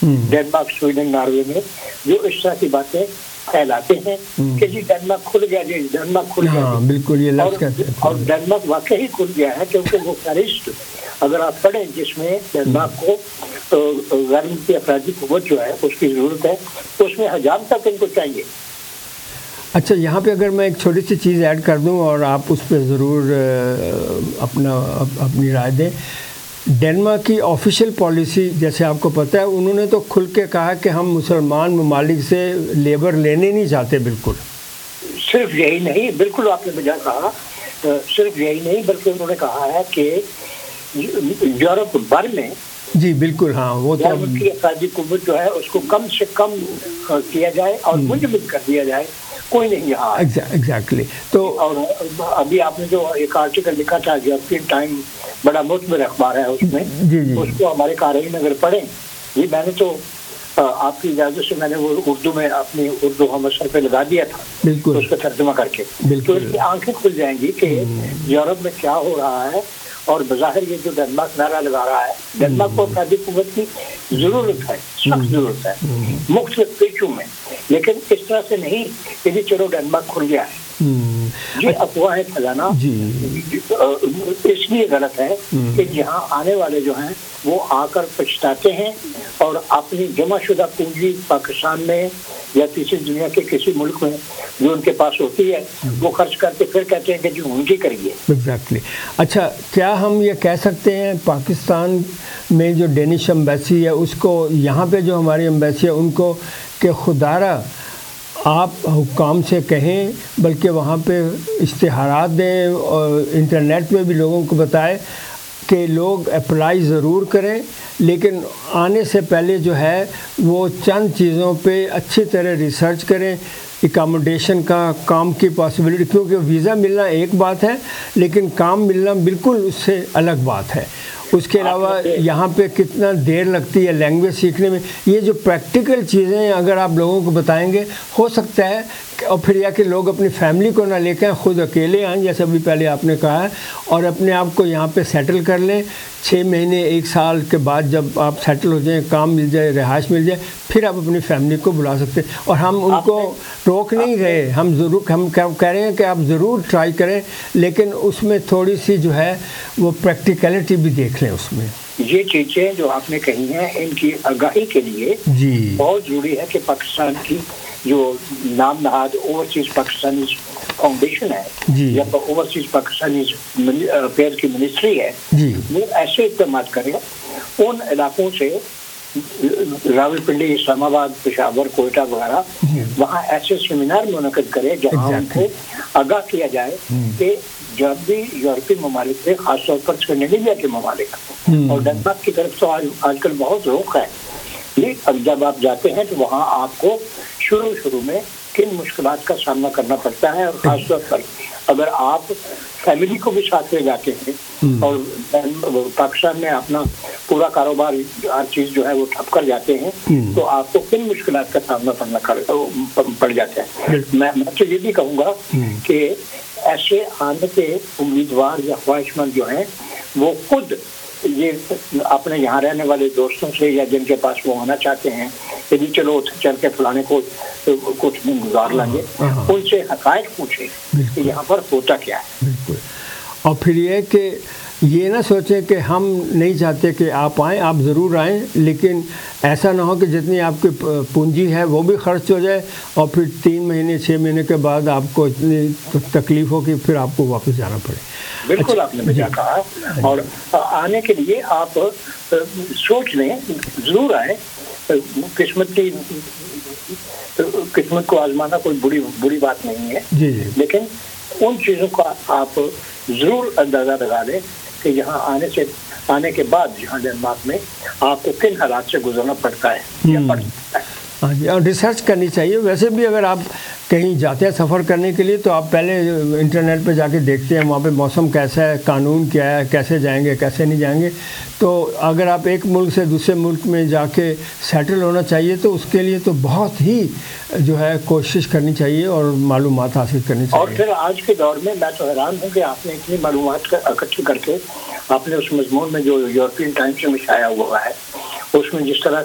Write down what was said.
Denmark, Sweden, Norway में, जो इस तरह की बातें फैलाते हैं कि जी डेनमार्क खुल गया, जी डेनमार्क खुल गया। हाँ, बिल्कुल ये लफ्ज़ कहते हैं। और डेनमार्क वाकई ही खुल गया है, क्योंकि वो फहरिस्त अगर आप पढ़ें जिसमें डेनमार्क को गैर मुल्की अफराधी कुव्वत जो है उसकी ज़रूरत है, तो उसमें हजाम तक इनको चाहिए। अच्छा, यहाँ पे अगर मैं एक छोटी सी चीज़ ऐड कर दूँ और आप उस पर ज़रूर अपनी राय दें। डेनमार्क की ऑफिशियल पॉलिसी, जैसे आपको पता है, उन्होंने तो खुल के कहा कि हम मुसलमान ममालिक से लेबर लेने नहीं चाहते। बिल्कुल सिर्फ यही नहीं, बिल्कुल आपने मुझे कहा, सिर्फ यही नहीं बल्कि उन्होंने कहा है कि यूरोप भर में, जी बिल्कुल, हाँ, वो तो उनकी अफराधी कुव्वत जो है उसको कम से कम किया जाए और मुंजमद कर दिया जाए। कोई नहीं यहाँ एग्जैक्टली। तो और अभी आपने जो एक आर्टिकल लिखा था यूरोपियन टाइम, बड़ा मुतबर अखबार है उसमें, जी। उसको हमारे कारईन अगर पढ़ें, ये मैंने तो आपकी इजाजत से मैंने वो उर्दू में अपनी उर्दू हम सर पे लगा दिया था, तो उसका तर्जुमा करके, तो इसकी आंखें खुल जाएंगी कि यूरोप में क्या हो रहा है। और बज़ाहिर ये जो डेनमार्क नारा लगा रहा है, डेनमार्क को अफराधी कुव्वत की जरूरत है, सख्त जरूरत है मुख्तलिफ पेशों में, लेकिन इस तरह से नहीं कि जी चलो डेनमार्क खुल गया है। ये अफवाहें फैलाना इसलिए गलत है कि यहाँ आने वाले जो हैं वो आकर पछताते हैं और अपनी जमाशुदा पूंजी पाकिस्तान में या तीसरी दुनिया के किसी मुल्क में जो उनके पास होती है वो खर्च करके फिर कहते हैं कि जो उनकी करिए। एग्जैक्टली। अच्छा, क्या हम ये कह सकते हैं पाकिस्तान में जो डेनिश एम्बेसी है उसको, यहाँ पे जो हमारी एम्बेसी है उनको, कि खुदारा आप हुक्काम से कहें, बल्कि वहाँ पे इश्तिहारात दें और इंटरनेट पे भी लोगों को बताएं कि लोग अप्लाई ज़रूर करें, लेकिन आने से पहले जो है वो चंद चीज़ों पे अच्छी तरह रिसर्च करें, एकोमोडेशन का, काम की पॉसिबिलिटी, क्योंकि वीज़ा मिलना एक बात है लेकिन काम मिलना बिल्कुल उससे अलग बात है। उसके अलावा यहाँ पे कितना देर लगती है लैंग्वेज सीखने में, ये जो प्रैक्टिकल चीज़ें अगर आप लोगों को बताएंगे, हो सकता है और फिर या कि लोग अपनी फैमिली को ना लेकर खुद अकेले आएँ, जैसे अभी पहले आपने कहा है, और अपने आप को यहाँ पे सेटल कर लें। 6 महीने 1 साल के बाद जब आप सेटल हो जाएं, काम मिल जाए, रिहाइश मिल जाए, फिर आप अपनी फैमिली को बुला सकते हैं। और हम उनको रोक नहीं रहे, हम कह रहे हैं कि आप ज़रूर ट्राई करें, लेकिन उसमें थोड़ी सी जो है वो प्रैक्टिकलिटी भी देख लें उसमें। ये चीज़ें जो आपने कही हैं इनकी आगाही के लिए जी बहुत ज़रूरी है कि पाकिस्तान की जो नाम नहाद ओवरसीज पाकिस्तानी फाउंडेशन है या ओवरसीज पाकिस्तानी अफेयर की मिनिस्ट्री है, वो ऐसे इक़दाम करें उन इलाकों से, रावलपिंडी, इस्लामाबाद, पेशावर, कोयटा वगैरह, वहाँ ऐसे सेमिनार मुनक़िद करे जहाँ उनको आगाह किया जाए कि जब भी यूरोपीय ममालिक थे, खासतौर पर स्कैंडिनेविया के ममालिक और डेनमार्क की तरफ तो आजकल बहुत रुख है, अब जब आप जाते हैं तो वहाँ आपको शुरू में किन मुश्किलात का सामना करना पड़ता है, और खासतौर पर अगर आप फैमिली को भी साथ ले जाते हैं और पाकिस्तान में अपना पूरा कारोबार, हर चीज़ जो है वो ठप कर जाते हैं, तो आपको किन मुश्किलात का सामना करना पड़ जाता है। मैं तो ये भी कहूँगा कि ऐसे आने के उम्मीदवार या ख्वाहिशमंद जो हैं वो खुद ये अपने यहाँ रहने वाले दोस्तों से या जिनके पास वो आना चाहते हैं, यदि चलो चल के फलाने को कुछ दिन गुजार लेंगे, उनसे हक़ाइक़ पूछे कि यहाँ पर होता क्या है। बिल्कुल। और फिर ये कि ये ना सोचें कि हम नहीं चाहते कि आप आएँ, आप ज़रूर आएँ, लेकिन ऐसा ना हो कि जितनी आपकी पूंजी है वो भी खर्च हो जाए और फिर 3 महीने 6 महीने के बाद आपको इतनी तकलीफ़ हो कि फिर आपको वापस जाना पड़े। बिल्कुल आपने मुझे कहा, और आने के लिए आप सोच लें, ज़रूर आए। किस्मत को आजमाना कोई बुरी बात नहीं है, लेकिन उन चीज़ों का आप ज़रूर अंदाज़ा लगा लें कि यहाँ आने के बाद यहाँ डेनमार्क में आपको किन हालात से गुजरना पड़ता है या पड़ सकता है। हाँ जी, और रिसर्च करनी चाहिए। वैसे भी अगर आप कहीं जाते हैं सफ़र करने के लिए तो आप पहले इंटरनेट पे जाके देखते हैं वहाँ पे मौसम कैसा है, कानून क्या है, कैसे जाएंगे कैसे नहीं जाएंगे। तो अगर आप एक मुल्क से दूसरे मुल्क में जाके सेटल होना चाहिए तो उसके लिए तो बहुत ही जो है कोशिश करनी चाहिए और मालूमात हासिल करनी चाहिए। और फिर आज के दौर में मैं तो हैरान हूँ कि आपने इतनी मालूमात इकट्ठी करके आपने उस मजमून में जो यूरोपियन टाइम्स में छाया हुआ है उसमें जिस तरह